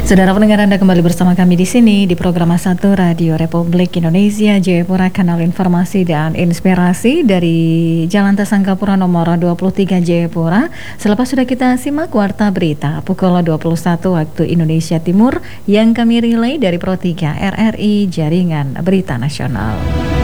Saudara pendengar, Anda kembali bersama kami di sini di program A1 Radio Republik Indonesia Jayapura, kanal informasi dan inspirasi dari Jalan Tasangkapura nomor 23 Jayapura. Selepas sudah kita simak warta berita pukul 21 waktu Indonesia Timur yang kami relay dari Pro 3 RRI Jaringan Berita Nasional.